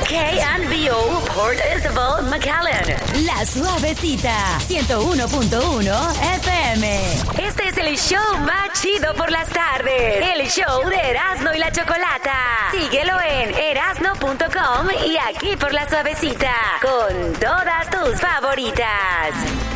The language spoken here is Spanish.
KNVO Port Isabel, McAllen. La Suavecita, 101.1 FM. Este es el show más chido por las tardes. El show de Erasmo y la Chocolata. Síguelo en erasno.com y aquí por La Suavecita. Con todas tus favoritas.